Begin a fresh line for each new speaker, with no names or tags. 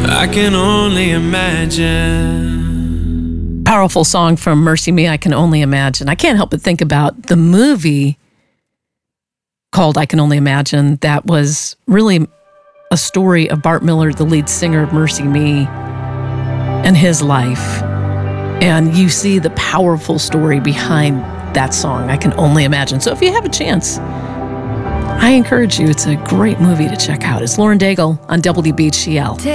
I can only imagine.
Powerful song from Mercy Me, I Can Only Imagine. I can't help but think about the movie called I Can Only Imagine that was really a story of Bart Miller, the lead singer of Mercy Me, and his life. And you see the powerful story behind that song, I Can Only Imagine. So if you have a chance, I encourage you. It's a great movie to check out. It's Lauren Daigle on WBHCL.